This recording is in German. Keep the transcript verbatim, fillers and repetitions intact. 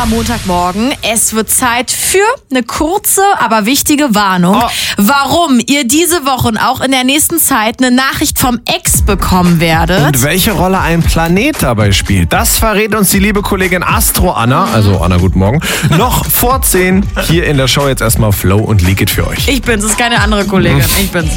am Montagmorgen. Es wird Zeit für eine kurze, aber wichtige Warnung. Oh. Warum ihr diese Woche und auch in der nächsten Zeit eine Nachricht vom Ex bekommen werdet. Und welche Rolle ein Planet dabei spielt, das verrät uns die liebe Kollegin Astro Anna, also Anna, guten Morgen, noch vor zehn hier in der Show. Jetzt erstmal Flow und Leak It für euch. Ich bin's, es ist keine andere Kollegin. Ich bin's.